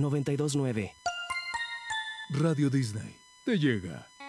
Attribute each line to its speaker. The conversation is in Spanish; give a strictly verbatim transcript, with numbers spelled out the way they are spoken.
Speaker 1: noventa y dos nueve.
Speaker 2: Radio Disney te llega.